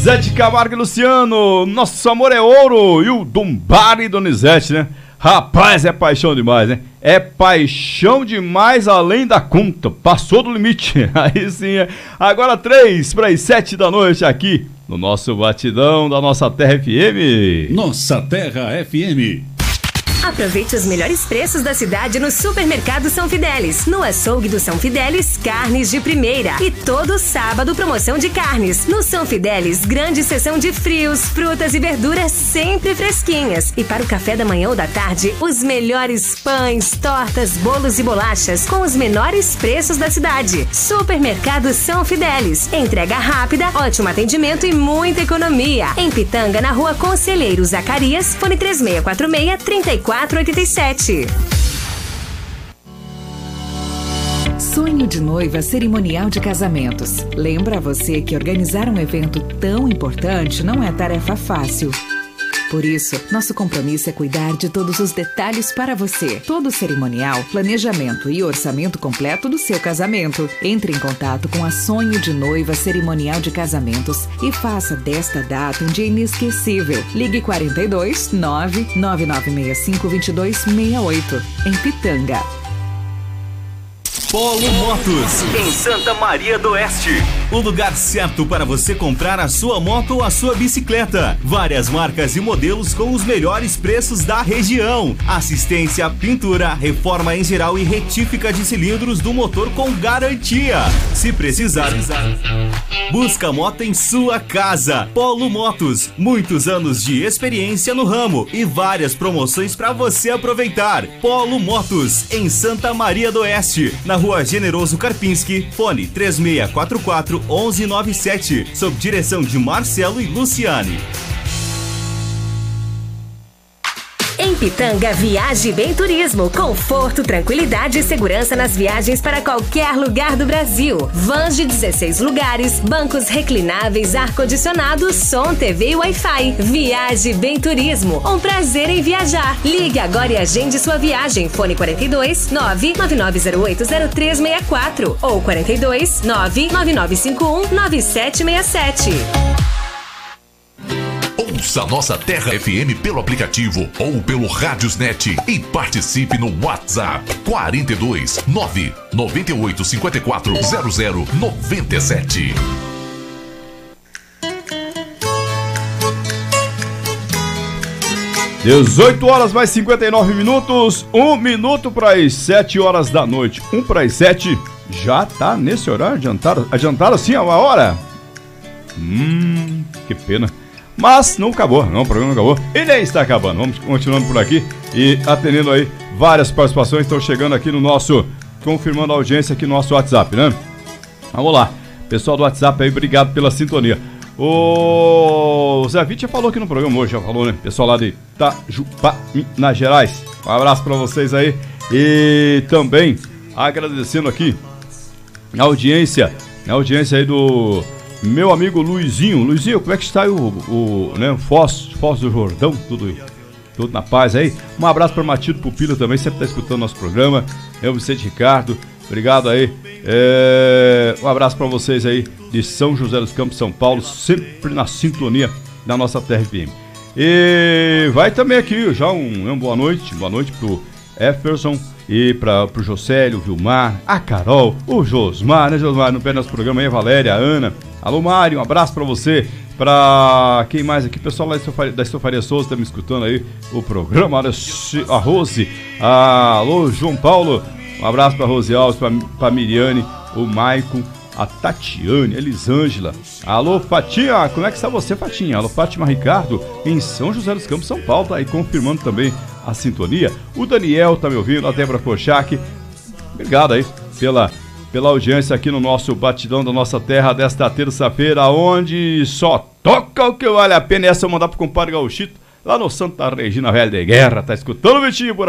Zé de Camargo e Luciano, nosso amor é ouro. E o Dumbari e Donizete, né? Rapaz, é paixão demais, né? É paixão demais além da conta. Passou do limite. Aí sim, é. Agora 3 para as 7 da noite aqui no nosso batidão da Nossa Terra FM. Nossa Terra FM. Aproveite os melhores preços da cidade no Supermercado São Fidélis. No açougue do São Fidélis, carnes de primeira. E todo sábado, promoção de carnes. No São Fidélis, grande seção de frios, frutas e verduras sempre fresquinhas. E para o café da manhã ou da tarde, os melhores pães, tortas, bolos e bolachas com os menores preços da cidade. Supermercado São Fidélis. Entrega rápida, ótimo atendimento e muita economia. Em Pitanga, na Rua Conselheiro Zacarias, fone 3646-3487. Sonho de noiva cerimonial de casamentos. Lembra você que organizar um evento tão importante não é tarefa fácil. Por isso, nosso compromisso é cuidar de todos os detalhes para você. Todo o cerimonial, planejamento e orçamento completo do seu casamento. Entre em contato com a Sonho de Noiva Cerimonial de Casamentos e faça desta data um dia inesquecível. Ligue 42 99965 2268 em Pitanga. Polo Motos, em Santa Maria do Oeste. O lugar certo para você comprar a sua moto ou a sua bicicleta. Várias marcas e modelos com os melhores preços da região. Assistência, pintura, reforma em geral e retífica de cilindros do motor com garantia. Se precisar, busca a moto em sua casa. Polo Motos, muitos anos de experiência no ramo e várias promoções para você aproveitar. Polo Motos, em Santa Maria do Oeste, na Rua Generoso Karpinski, fone 3644-1197, sob direção de Marcelo e Luciane. Em Pitanga, Viaje Bem Turismo. Conforto, tranquilidade e segurança nas viagens para qualquer lugar do Brasil. Vans de 16 lugares, bancos reclináveis, ar-condicionado, som, TV e Wi-Fi. Viaje Bem Turismo. Um prazer em viajar. Ligue agora e agende sua viagem. Fone 42 999080364 ou 42 99951 9767. Ouça Nossa Terra FM pelo aplicativo ou pelo Rádiosnet e participe no WhatsApp 42 998 54 0097. Dezoito horas mais 59 minutos, 1 minuto para as 7 horas da noite. 1 para as 7, já tá nesse horário? Adiantaram assim a uma hora? Que pena. Mas não acabou, não, o programa não acabou. E nem está acabando. Vamos continuando por aqui e atendendo aí várias participações. Estão chegando aqui no nosso, confirmando a audiência aqui no nosso WhatsApp, né? Vamos lá. Pessoal do WhatsApp aí, obrigado pela sintonia. O Zé Vitti já falou aqui no programa hoje, já falou, né? Pessoal lá de Itajubá, Minas Gerais. Um abraço para vocês aí. E também agradecendo aqui a audiência aí do meu amigo Luizinho. Luizinho, como é que está né, Foz do Jordão? Tudo na paz aí. Um abraço para Matilde Pupila também, sempre está escutando nosso programa. Eu, Vicente Ricardo, obrigado aí. Um abraço para vocês aí de São José dos Campos, São Paulo, sempre na sintonia da Nossa Terra FM. E vai também aqui já uma boa noite pro Efferson e pro Josélio, o Vilmar, a Carol, o Josmar, né, Josmar? No pé do nosso programa aí, a Valéria, a Ana. Alô, Mário, um abraço pra você. Pra quem mais aqui? Pessoal lá da Estofaria Souza tá me escutando aí o programa. A Rose. Alô, João Paulo. Um abraço pra Rose Alves, pra Miriane, o Maicon, a Tatiane, a Elisângela. Alô, Fatinha, como é que está você, Fatinha? Alô, Fátima Ricardo, em São José dos Campos, São Paulo, tá aí confirmando também a sintonia. O Daniel tá me ouvindo, a Débora Kochak. Obrigado aí pela audiência aqui no nosso batidão da Nossa Terra desta terça-feira, onde só toca o que vale a pena. E essa eu mandar pro compadre Gauchito, lá no Santa Regina Velha de Guerra. Tá escutando, Vitinho, por